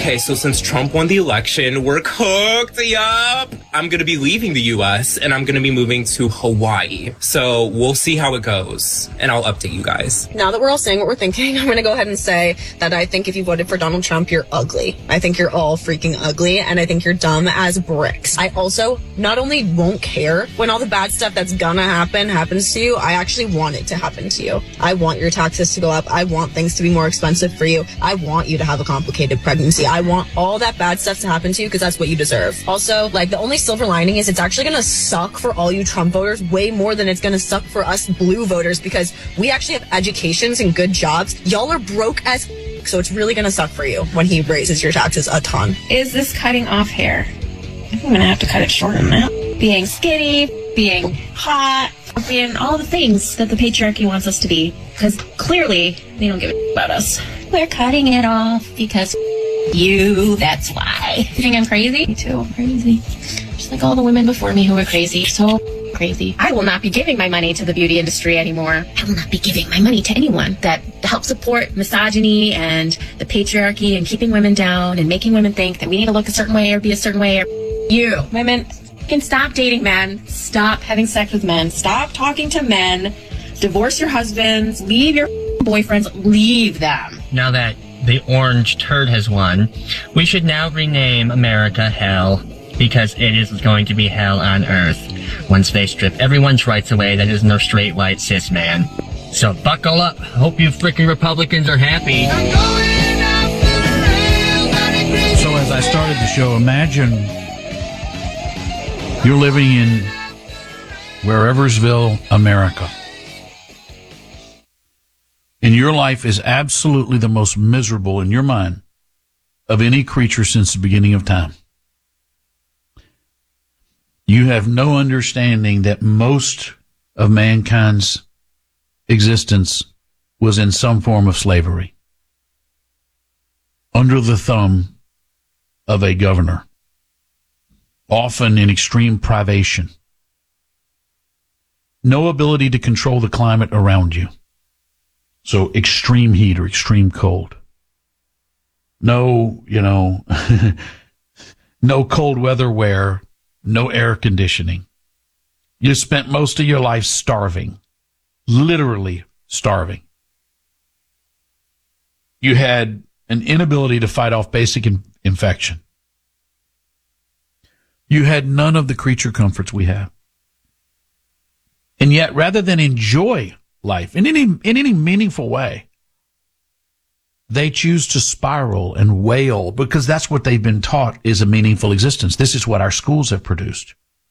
Okay, so since Trump won the election, we're cooked. Yup. I'm going to be leaving the U.S. and I'm going to be moving to Hawaii. So we'll see how it goes and I'll update you guys. Now that we're all saying what we're thinking, I'm going to go ahead and say that I think if you voted for Donald Trump, you're ugly. I think you're all freaking ugly and I think you're dumb as bricks. I also not only won't care when all the bad stuff that's gonna happen happens to you, I actually want it to happen to you. I want your taxes to go up. I want things to be more expensive for you. I want you to have a complicated pregnancy. I want all that bad stuff to happen to you because that's what you deserve. Also, like, the only silver lining is it's actually gonna suck for all you Trump voters way more than it's gonna suck for us blue voters because we actually have educations and good jobs. Y'all are broke as so it's really gonna suck for you when he raises your taxes a ton. Is this cutting off hair? I'm gonna have to cut it shorter now. Being skinny, being hot, being all the things that the patriarchy wants us to be. Because clearly, they don't give a about us. We're cutting it off because you, that's why. You think I'm crazy? Me too, I'm crazy. Just like all the women before me who were crazy. So crazy. I will not be giving my money to the beauty industry anymore. I will not be giving my money to anyone that helps support misogyny and the patriarchy and keeping women down and making women think that we need to look a certain way or be a certain way. You, women, can stop dating men. Stop having sex with men. Stop talking to men. Divorce your husbands. Leave your boyfriends. Leave them. Now that the orange turd has won, we should now rename America Hell, because it is going to be hell on earth once they strip everyone's rights away that isn't a straight, white, cis man. So buckle up. Hope you freaking Republicans are happy. So as I started the show, imagine you're living in Whereversville, America. And your life is absolutely the most miserable in your mind of any creature since the beginning of time. You have no understanding that most of mankind's existence was in some form of slavery, under the thumb of a governor, often in extreme privation. No ability to control the climate around you. So extreme heat or extreme cold. No, no cold weather wear, no air conditioning. You spent most of your life starving, literally starving. You had an inability to fight off basic infection. You had none of the creature comforts we have. And yet, rather than enjoy life in any meaningful way, they choose to spiral and wail because that's what they've been taught is a meaningful existence. This is what our schools have produced.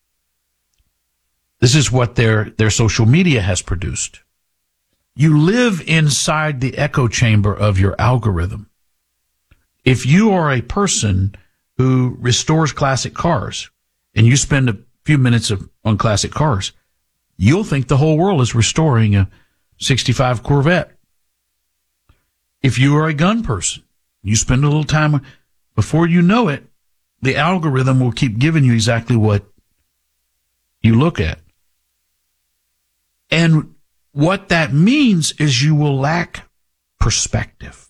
This is what their social media has produced. You live inside the echo chamber of your algorithm. If you are a person who restores classic cars and you spend a few minutes on classic cars, you'll think the whole world is restoring a 65 Corvette. If you are a gun person, you spend a little time, before you know it, the algorithm will keep giving you exactly what you look at. And what that means is you will lack perspective.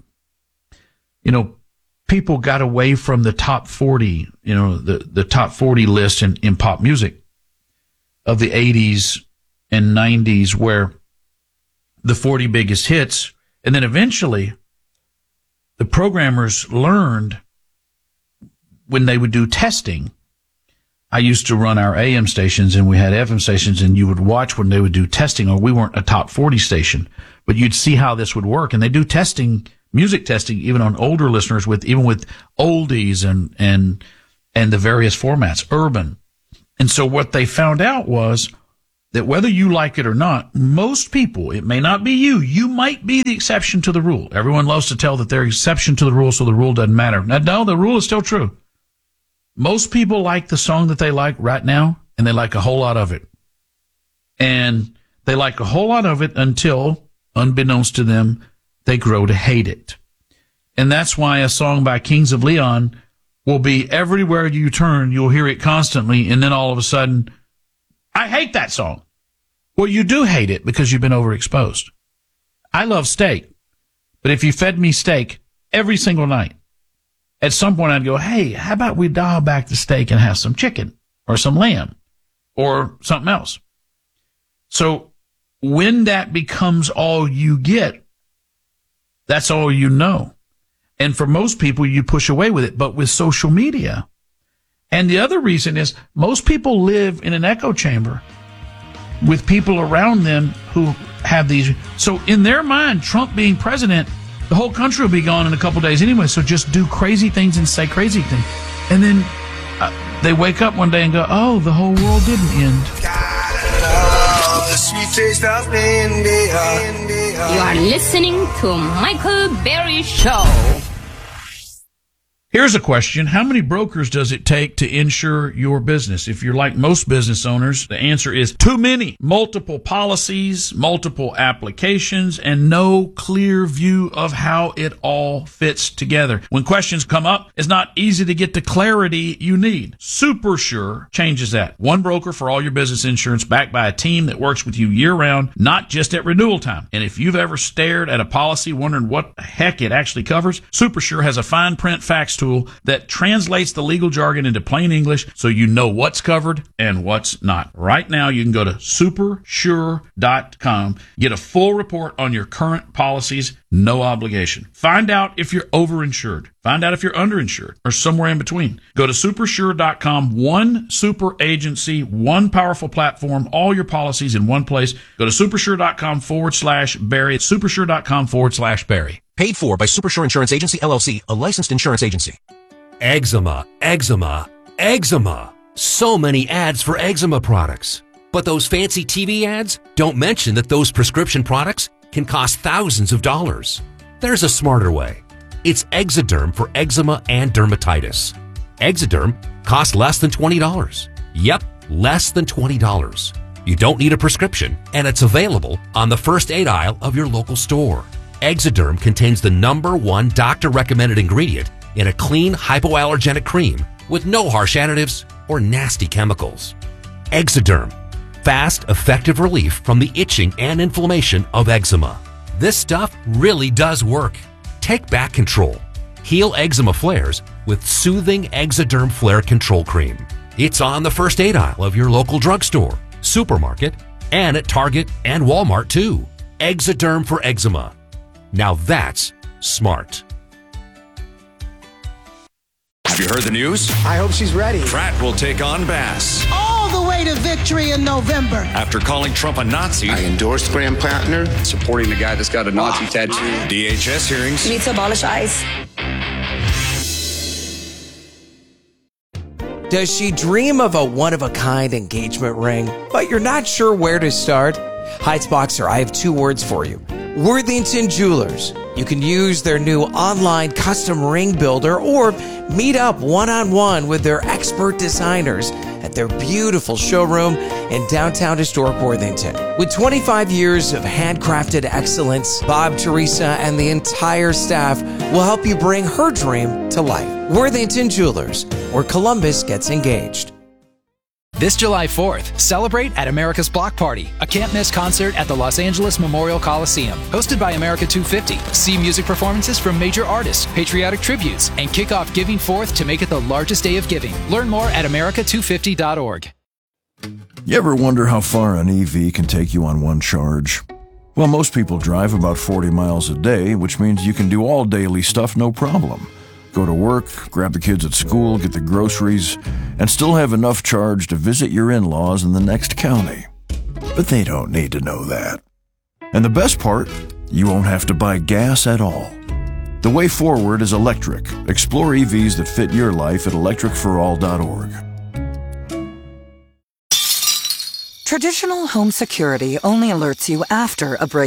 People got away from the top 40, the top 40 list in pop music of the 80s and 90s, where the 40 biggest hits, and then eventually the programmers learned when they would do testing. I used to run our AM stations and we had FM stations, and you would watch when they would do testing, or we weren't a top 40 station, but you'd see how this would work. And they do testing, music testing, even on older listeners with oldies and the various formats, urban. And so what they found out was that whether you like it or not, most people, it may not be you might be the exception to the rule. Everyone loves to tell that they're exception to the rule, so the rule doesn't matter. Now, no, the rule is still true. Most people like the song that they like right now, and they like a whole lot of it. And they like a whole lot of it until, unbeknownst to them, they grow to hate it. And that's why a song by Kings of Leon will be everywhere you turn, you'll hear it constantly, and then all of a sudden, I hate that song. Well, you do hate it because you've been overexposed. I love steak, but if you fed me steak every single night, at some point I'd go, hey, how about we dial back the steak and have some chicken or some lamb or something else? So when that becomes all you get, that's all you know. And for most people, you push away with it. But with social media, and the other reason is most people live in an echo chamber with people around them who have these. So in their mind, Trump being president, the whole country will be gone in a couple days anyway. So just do crazy things and say crazy things. And then they wake up one day and go, oh, the whole world didn't end. You are listening to Michael Berry Show. Here's a question. How many brokers does it take to insure your business? If you're like most business owners, the answer is too many. Multiple policies, multiple applications, and no clear view of how it all fits together. When questions come up, it's not easy to get the clarity you need. SuperSure changes that. One broker for all your business insurance, backed by a team that works with you year-round, not just at renewal time. And if you've ever stared at a policy wondering what the heck it actually covers, SuperSure has a fine print facts tool that translates the legal jargon into plain English so you know what's covered and what's not. Right now, you can go to supersure.com, get a full report on your current policies, no obligation. Find out if you're overinsured. Find out if you're underinsured or somewhere in between. Go to supersure.com, one super agency, one powerful platform, all your policies in one place. Go to supersure.com/Barry. Supersure.com/Barry. Paid for by Supersure Insurance Agency, LLC, a licensed insurance agency. Eczema, eczema, eczema. So many ads for eczema products. But those fancy TV ads don't mention that those prescription products can cost thousands of dollars. There's a smarter way. It's Exoderm for eczema and dermatitis. Exoderm costs less than $20. Yep, less than $20. You don't need a prescription, and it's available on the first aid aisle of your local store. Exoderm contains the #1 doctor-recommended ingredient in a clean, hypoallergenic cream with no harsh additives or nasty chemicals. Exoderm. Fast, effective relief from the itching and inflammation of eczema. This stuff really does work. Take back control. Heal eczema flares with soothing Exoderm Flare Control Cream. It's on the first aid aisle of your local drugstore, supermarket, and at Target and Walmart too. Exoderm for eczema. Now that's smart. Have you heard the news? I hope she's ready. Pratt will take on Bass. All the way to victory in November. After calling Trump a Nazi, I endorsed Graham Plattner, supporting the guy that's got a Nazi tattoo. DHS hearings. We need to abolish ICE. Does she dream of a one-of-a-kind engagement ring, but you're not sure where to start? Heights Boxer, I have two words for you. Worthington Jewelers. You can use their new online custom ring builder or meet up one-on-one with their expert designers at their beautiful showroom in downtown historic Worthington. With 25 years of handcrafted excellence, Bob, Teresa, and the entire staff will help you bring her dream to life. Worthington Jewelers, where Columbus gets engaged. This July 4th, celebrate at America's Block Party, a can't-miss concert at the Los Angeles Memorial Coliseum. Hosted by America 250, see music performances from major artists, patriotic tributes, and kick off Giving Forth to make it the largest day of giving. Learn more at america250.org. You ever wonder how far an EV can take you on one charge? Well, most people drive about 40 miles a day, which means you can do all daily stuff no problem. Go to work, grab the kids at school, get the groceries, and still have enough charge to visit your in-laws in the next county. But they don't need to know that. And the best part, you won't have to buy gas at all. The way forward is electric. Explore EVs that fit your life at electricforall.org. Traditional home security only alerts you after a break